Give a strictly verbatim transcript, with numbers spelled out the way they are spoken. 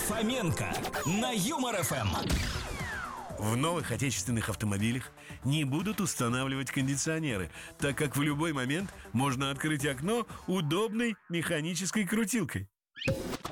Фоменко на Юмор эф эм. В новых отечественных автомобилях не будут устанавливать кондиционеры, так как в любой момент можно открыть окно удобной механической крутилкой.